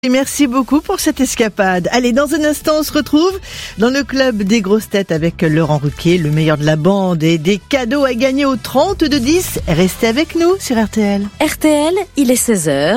Et merci beaucoup pour cette escapade. Allez, dans un instant, on se retrouve dans le club des grosses têtes avec Laurent Ruquier, le meilleur de la bande, et des cadeaux à gagner au 32-10. Restez avec nous sur RTL. RTL, il est 16h.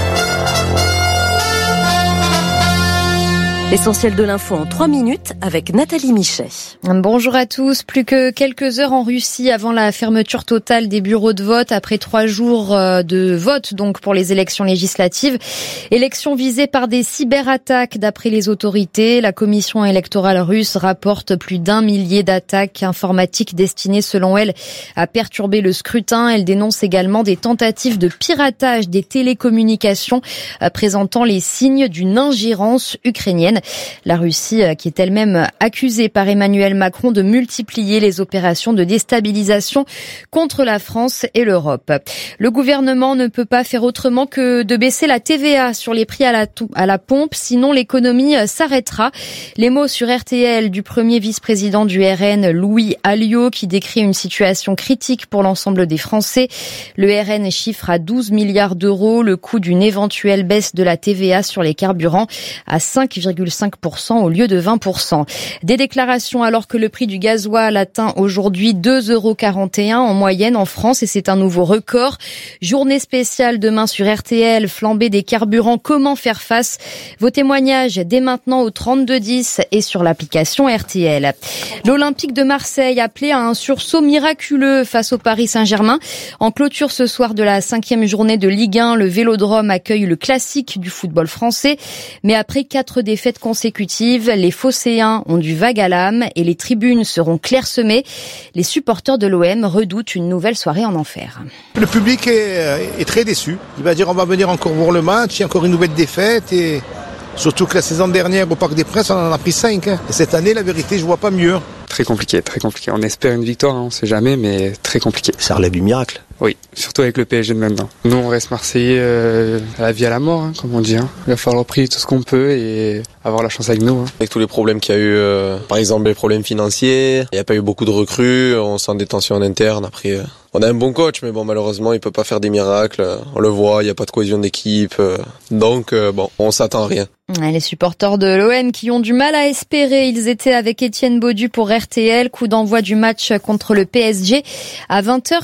L'essentiel de l'info en 3 minutes avec Nathalie Michet. Bonjour à tous. Plus que quelques heures en Russie avant la fermeture totale des bureaux de vote après 3 jours de vote donc pour les élections législatives. Élections visées par des cyberattaques d'après les autorités. La commission électorale russe rapporte plus d'1 millier d'attaques informatiques destinées selon elle à perturber le scrutin. Elle dénonce également des tentatives de piratage des télécommunications présentant les signes d'une ingérence ukrainienne. La Russie qui est elle-même accusée par Emmanuel Macron de multiplier les opérations de déstabilisation contre la France et l'Europe. Le gouvernement ne peut pas faire autrement que de baisser la TVA sur les prix à la pompe, sinon l'économie s'arrêtera. Les mots sur RTL du premier vice-président du RN, Louis Alliot, qui décrit une situation critique pour l'ensemble des Français. Le RN chiffre à 12 milliards d'euros le coût d'une éventuelle baisse de la TVA sur les carburants à 5,5% au lieu de 20%. Des déclarations alors que le prix du gasoil atteint aujourd'hui 2,41 € en moyenne en France et c'est un nouveau record. Journée spéciale demain sur RTL, flambée des carburants, comment faire face? Vos témoignages dès maintenant au 32-10 et sur l'application RTL. L'Olympique de Marseille appelé à un sursaut miraculeux face au Paris Saint-Germain. En clôture ce soir de la 5e journée de Ligue 1, le Vélodrome accueille le classique du football français. Mais après 4 défaites consécutives, les Phocéens ont du vague à l'âme et les tribunes seront clairsemées. Les supporters de l'OM redoutent une nouvelle soirée en enfer. Le public est très déçu. Il va dire on va venir encore voir le match, il y a encore une nouvelle défaite et surtout que la saison dernière au Parc des Princes on en a pris 5. Et cette année la vérité je vois pas mieux. Très compliqué, très compliqué. On espère une victoire, on sait jamais, mais très compliqué. Ça relève du miracle. Oui, surtout avec le PSG de maintenant. Nous, on reste Marseillais à la vie à la mort, comme on dit. Il va falloir prier tout ce qu'on peut et avoir la chance avec nous. Avec tous les problèmes qu'il y a eu, par exemple les problèmes financiers, il n'y a pas eu beaucoup de recrues, on sent des tensions en interne. Après, on a un bon coach, mais bon, malheureusement, il peut pas faire des miracles. On le voit, il n'y a pas de cohésion d'équipe. Donc, on s'attend à rien. Les supporters de l'OM qui ont du mal à espérer, ils étaient avec Étienne Baudu pour RTL, coup d'envoi du match contre le PSG à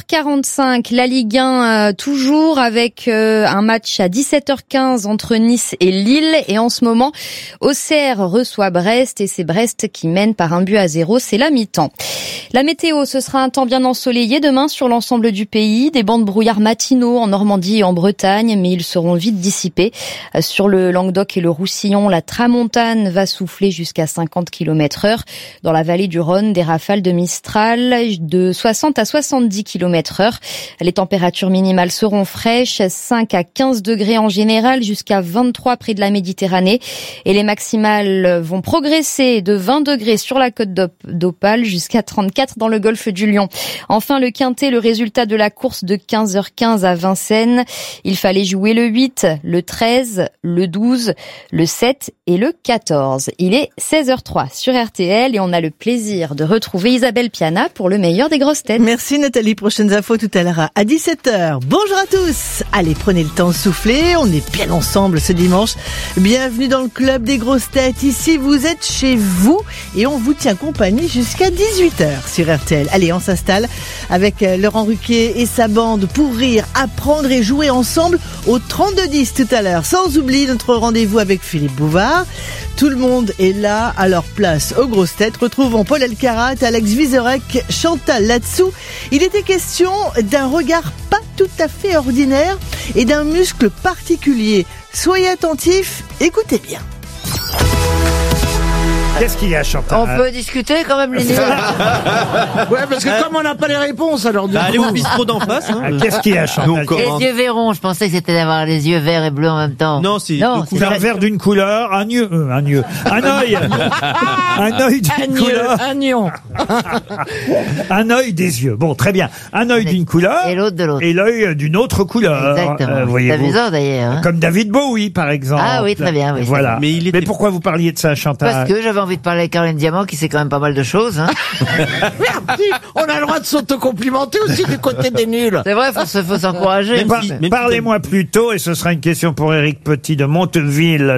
20h45. La Ligue 1 toujours avec un match à 17h15 entre Nice et Lille et en ce moment Auxerre reçoit Brest et c'est Brest qui mène par 1-0, c'est la mi-temps. La météo, ce sera un temps bien ensoleillé demain sur l'ensemble du pays, des bancs de brouillard matinaux en Normandie et en Bretagne, mais ils seront vite dissipés. Sur le Languedoc et le Roussillon, la tramontane va souffler jusqu'à 50 km/h. Dans la vallée du Rhône, des rafales de Mistral de 60 à 70 km/h. Les températures minimales seront fraîches, 5 à 15 degrés en général, jusqu'à 23 près de la Méditerranée. Et les maximales vont progresser de 20 degrés sur la côte d'Opale jusqu'à 34 dans le golfe du Lion. Enfin, le quintet, le résultat de la course de 15h15 à Vincennes. Il fallait jouer le 8, le 13, le 12, le 7 et le 14. Il est 16h03 sur RTL et on a le plaisir de retrouver Isabelle Piana pour le meilleur des grosses têtes. Merci Nathalie, prochaines infos tout à l'heure à 17h. Bonjour à tous. Allez, prenez le temps de souffler, on est bien ensemble ce dimanche. Bienvenue dans le club des grosses têtes. Ici, vous êtes chez vous et on vous tient compagnie jusqu'à 18h sur RTL. Allez, on s'installe avec Laurent Ruquier et sa bande pour rire, apprendre et jouer ensemble au 32-10 tout à l'heure. Sans oublier notre rendez-vous avec Philippe Bouvard. Tout le monde est là, alors place aux grosses têtes. Retrouvons Paul Elkarat, Alex Vizorek, Chantal Latsou. Il était question d'un regard pas tout à fait ordinaire et d'un muscle particulier. Soyez attentifs, écoutez bien. Qu'est-ce qu'il y a, Chantal? On peut discuter quand même, les nuls. Ouais, parce que comme on n'a pas les réponses, alors du coup... Allez au bistrot d'en face. Hein. Qu'est-ce qu'il y a, Chantal? Les yeux verrons, je pensais que c'était d'avoir les yeux verts et bleus en même temps. Non, c'est Un verre d'une couleur, un œil d'une couleur. Un nion. Un œil des yeux. Bon, très bien. Un œil d'une couleur. Et l'autre de l'autre. Et l'œil d'une autre couleur. Exactement. C'est Voyez-vous. amusant d'ailleurs. Hein. Comme David Bowie, par exemple. Ah oui, très bien. Oui, voilà. Mais Mais pourquoi vous parliez de ça, Chantal? parce que j'avais envie envie de parler avec Caroline Diamant, qui sait quand même pas mal de choses. Hein. Merci. On a le droit de s'autocomplimenter aussi du côté des nuls. C'est vrai, faut s'encourager. Parlez-moi plus tôt, et ce sera une question pour Éric Petit de Monteville,